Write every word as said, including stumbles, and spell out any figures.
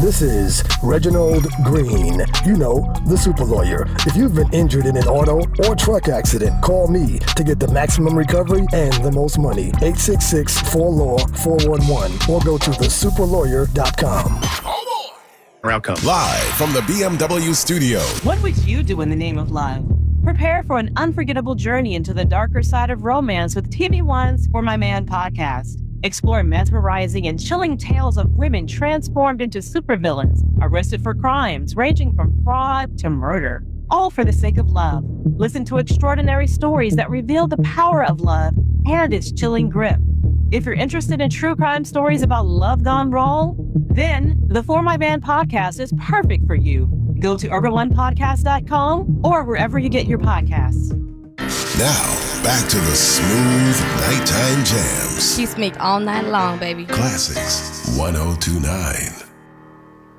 This is Reginald Green, you know, the super lawyer. If you've been injured in an auto or truck accident, call me to get the maximum recovery and the most money. eight six six, four L A W, four one one or go to the super lawyer dot com. Outcome. Live from the B M W studio. What would you do in the name of love? Prepare for an unforgettable journey into the darker side of romance with T V One's For My Man podcast. Explore mesmerizing and chilling tales of women transformed into supervillains, arrested for crimes ranging from fraud to murder, all for the sake of love. Listen to extraordinary stories that reveal the power of love and its chilling grip. If you're interested in true crime stories about love gone wrong, then the For My Man podcast is perfect for you. Go to urban one podcast dot com or wherever you get your podcasts. Now, back to the smooth nighttime jams. She speak all night long, baby. Classics one oh two nine.